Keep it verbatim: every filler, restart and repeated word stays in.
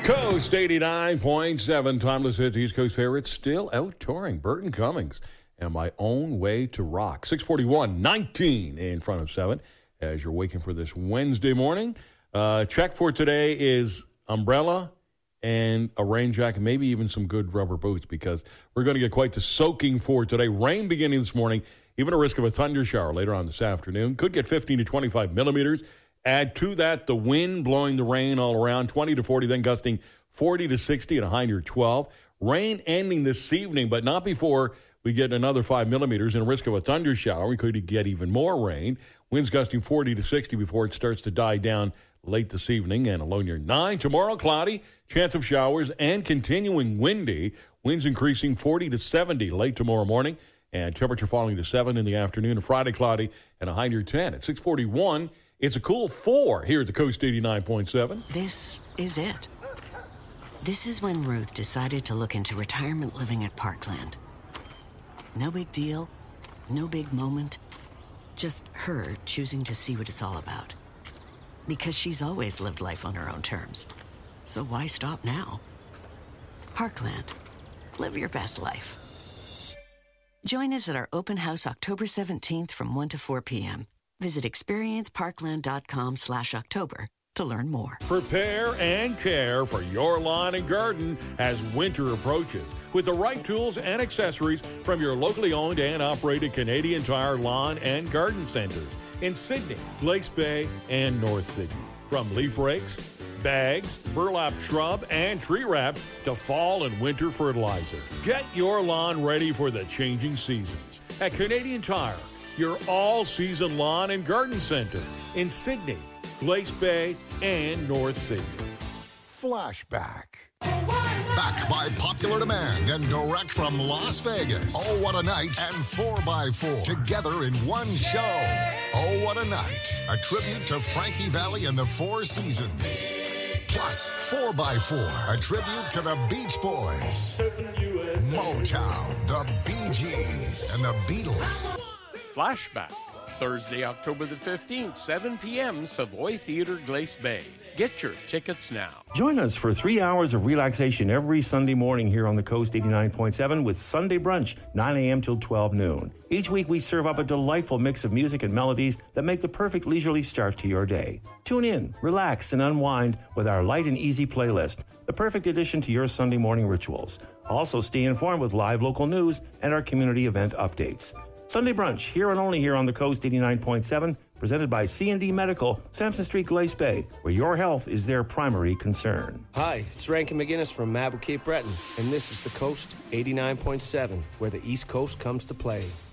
Coast eighty-nine point seven, Timeless Hits, East Coast favorites, still out touring. Burton Cummings and My Own Way to Rock. six forty-one, nineteen in front of seven as you're waking for this Wednesday morning. Uh, check for today is umbrella and a rain jacket, maybe even some good rubber boots, because we're going to get quite the soaking for today. Rain beginning this morning, even a risk of a thunder shower later on this afternoon. Could get fifteen to twenty-five millimeters. Add to that the wind blowing the rain all around, twenty to forty, then gusting forty to sixty at a high near twelve. Rain ending this evening, but not before we get another five millimeters and a risk of a thunder shower. We could get even more rain. Winds gusting forty to sixty before it starts to die down late this evening, and a low near nine. Tomorrow, cloudy, chance of showers, and continuing windy. Winds increasing forty to seventy late tomorrow morning, and temperature falling to seven in the afternoon. And Friday, cloudy, and a high near ten. At six forty-one, it's a cool four here at the Coast eighty-nine point seven. This is it. This is when Ruth decided to look into retirement living at Parkland. No big deal, no big moment, just her choosing to see what it's all about. Because she's always lived life on her own terms. So why stop now? Parkland. Live your best life. Join us at our open house October seventeenth from one to four p.m. Visit experienceparkland.com slash October to learn more. Prepare and care for your lawn and garden as winter approaches with the right tools and accessories from your locally owned and operated Canadian Tire Lawn and Garden Centers in Sydney, Glace Bay, and North Sydney. From leaf rakes, bags, burlap shrub, and tree wraps to fall and winter fertilizer. Get your lawn ready for the changing seasons at Canadian Tire, your all-season lawn and garden center in Sydney, Glace Bay, and North Sydney. Flashback. Back by popular demand and direct from Las Vegas. Oh, What a Night and four by four together in one show. Oh, What a Night, a tribute to Frankie Valli and the Four Seasons. Plus, four by four, a tribute to the Beach Boys, Motown, the Bee Gees, and the Beatles. Flashback, Thursday, October the fifteenth, seven p.m., Savoy Theatre, Glace Bay. Get your tickets now. Join us for three hours of relaxation every Sunday morning here on the Coast eighty-nine point seven with Sunday Brunch, nine a.m. till twelve noon. Each week we serve up a delightful mix of music and melodies that make the perfect leisurely start to your day. Tune in, relax, and unwind with our light and easy playlist, the perfect addition to your Sunday morning rituals. Also stay informed with live local news and our community event updates. Sunday Brunch, here and only here on the Coast eighty-nine point seven, presented by C and D Medical, Sampson Street, Glace Bay, where your health is their primary concern. Hi, it's Rankin McGinnis from Mabel, Cape Breton, and this is the Coast eighty-nine point seven, where the East Coast comes to play.